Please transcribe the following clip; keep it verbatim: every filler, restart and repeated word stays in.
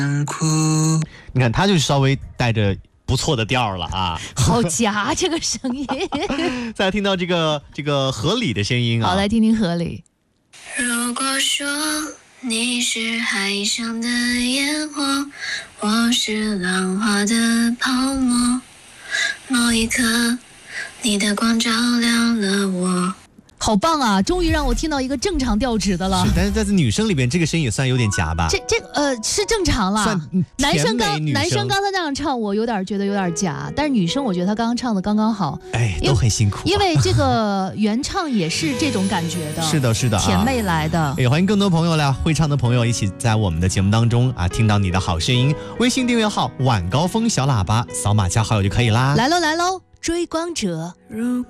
你看他就稍微带着不错的调了啊， 好夹这个声音。 再来听到这个这个合理的声音啊， 好，来听听合理。 如果说你是海上的烟火，我是浪花的泡沫，某一刻你的光照亮了我。 好棒啊！终于让我听到一个正常调值的了。 是，但是在女生里边，这个声音也算有点夹吧？ 这这呃是正常啦。 算男生刚甜美女生男生刚才那样唱，我有点觉得有点假，但是女生我觉得她刚刚唱的刚刚好。 哎，都很辛苦、啊。 因为这个原唱也是这种感觉的。 是的，是的、啊， 甜妹来的。 也欢迎更多朋友啦，会唱的朋友一起在我们的节目当中啊，听到你的好声音。微信订阅号晚高峰小喇叭，扫码加好友就可以啦。 来喽来喽，追光者。 如